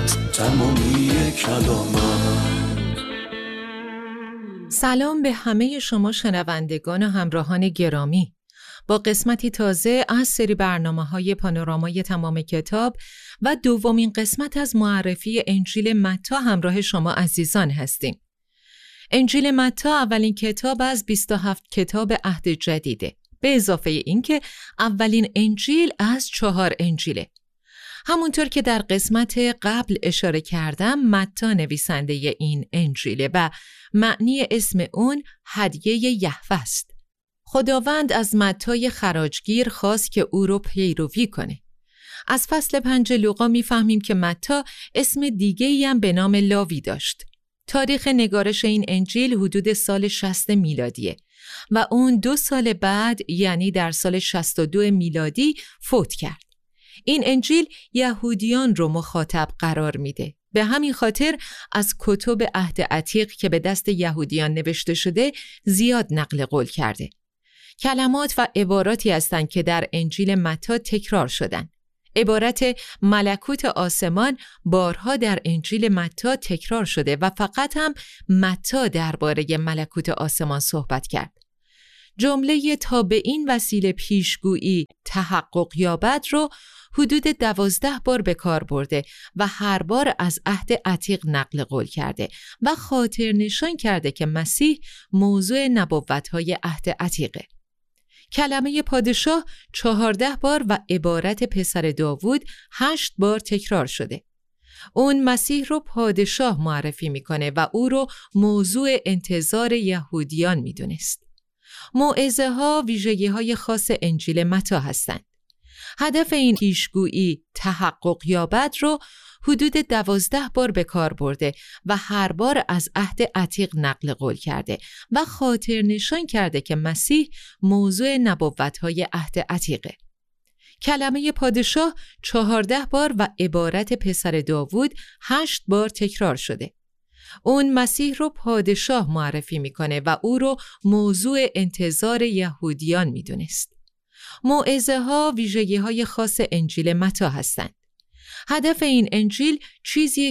تمامی کلامت. سلام به همه شما شنوندگان و همراهان گرامی. با قسمتی تازه از سری برنامه‌های پانورامای تمام کتاب و دومین قسمت از معرفی انجیل متی همراه شما عزیزان هستیم. انجیل متی اولین کتاب از 27 کتاب عهد جدیده، به اضافه این که اولین انجیل از 4 انجیله. همونطور که در قسمت قبل اشاره کردم، متی نویسنده این انجیله و معنی اسم اون هدیه یهوه است. خداوند از متی خراجگیر خواست که او رو پیروی کنه. از فصل 5 لوقا میفهمیم که متی اسم دیگه‌ای هم به نام لاوی داشت. تاریخ نگارش این انجیل حدود سال 60 میلادیه و اون 2 سال بعد، یعنی در سال 62 میلادی فوت کرد. این انجیل یهودیان رو مخاطب قرار میده. به همین خاطر از کتب عهد عتیق که به دست یهودیان نوشته شده زیاد نقل قول کرده. کلمات و عباراتی هستند که در انجیل متی تکرار شدن. عبارت ملکوت آسمان بارها در انجیل متی تکرار شده و فقط هم متی درباره ملکوت آسمان صحبت کرد. جمله تا به این وسیله پیشگویی تحقق یابد رو حدود 12 بار به کار برده و هر بار از عهد عتیق نقل قول کرده و خاطر نشان کرده که مسیح موضوع نبوت‌های عهد عتیقه. کلمه پادشاه 14 بار و عبارت پسر داوود 8 بار تکرار شده. اون مسیح رو پادشاه معرفی میکنه و او رو موضوع انتظار یهودیان میدونست. موعظه ها ویژگی های خاص انجیل متی هستند. هدف این پیشگویی تحقق یابد رو حدود 12 بار به کار برده و هر بار از عهد عتیق نقل قول کرده و خاطر نشان کرده که مسیح موضوع نبوت‌های عهد عتیقه. کلمه پادشاه 14 بار و عبارت پسر داوود 8 بار تکرار شده. اون مسیح رو پادشاه معرفی میکنه و او رو موضوع انتظار یهودیان میدونست. موعظه ها ویژگی های خاص انجیل متی هستند. هدف این انجیل چیزیه